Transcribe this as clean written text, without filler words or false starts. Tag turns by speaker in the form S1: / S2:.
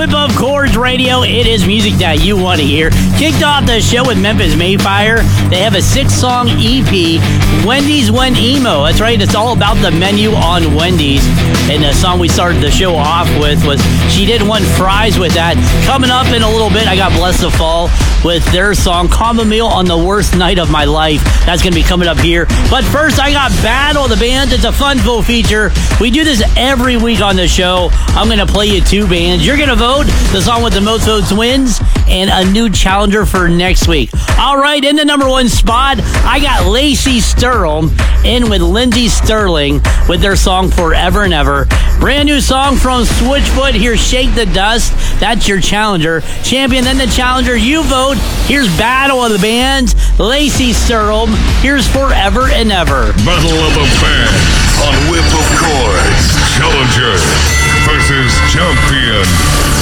S1: Whip of Chords Radio. It is music that you want to hear. Kicked off the show with Memphis Mayfire. They have a 6-song EP, Wendy's Went Emo. That's right, it's all about the menu on Wendy's. And the song we started the show off with was She Didn't Want Fries with that. Coming up in a little bit, I got Bless the Fall with their song Combo Meal on the Worst Night of My Life. That's going to be coming up here. But first, I got Battle of the Bands. It's a fun vote feature. We do this every week on the show. I'm going to play you 2 bands. You're going to vote. The song with the most votes wins, and a new challenger for next week. All right, in the number 1 spot, I got Lacey Sturl in with Lindsey Sterling with their song Forever and Ever. Brand new song from Switchfoot. Here's Shake the Dust. That's your challenger. Champion, then the challenger. You vote. Here's Battle of the Bands. Lacey Sturl. Here's Forever and Ever.
S2: Battle of the Bands on Whip of Chords. Challenger versus champion.